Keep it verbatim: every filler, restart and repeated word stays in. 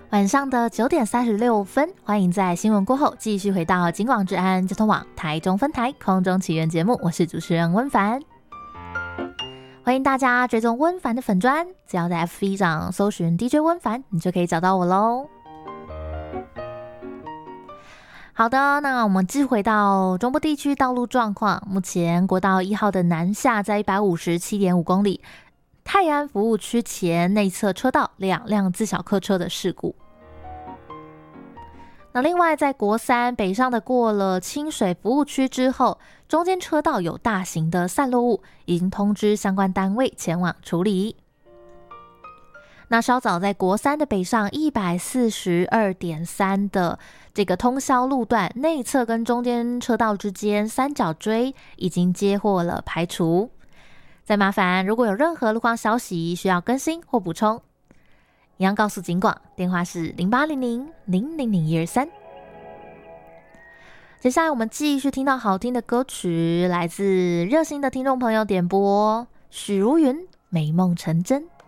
晚上的九点三十六分，欢迎在新闻过后继续回到警广治安交通网台中分台空中奇缘节目，我是主持人温凡。欢迎大家追踪温凡的粉专，只要在 F B 上搜寻 D J 温凡，你就可以找到我咯。好的，那我们继续回到中部地区道路状况。目前国道一号的南下在 一百五十七点五公里，泰安服务区前内侧车道两辆自小客车的事故。那另外在国三北上的过了清水服务区之后，中间车道有大型的散落物，已经通知相关单位前往处理。那稍早在国三的北上 一百四十二点三 的这个通霄路段内侧跟中间车道之间三角锥已经接获了排除。再麻烦如果有任何路况消息需要更新或补充，一样告诉警广，电话是零八零零零零零一二三。接下来我们继续听到好听的歌曲，来自热心的听众朋友点播，许茹芸《美梦成真》。